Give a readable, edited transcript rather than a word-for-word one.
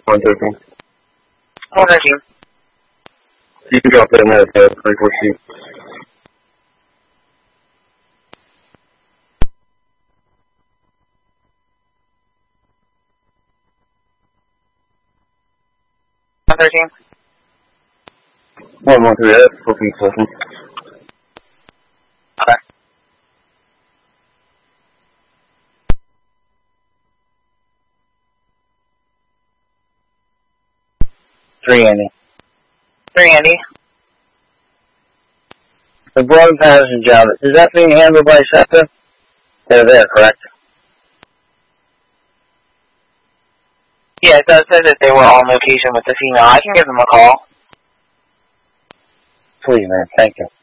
113. 113. You can drop in at 34 sheet. $113. 113, booking session. Okay. Three, Andy. 3, Andy. The broad patterson job, is that being handled by SEPTA? They're there, correct? Yeah, it does say that they were on location with the female. I can give them a call. Please, man. Thank you.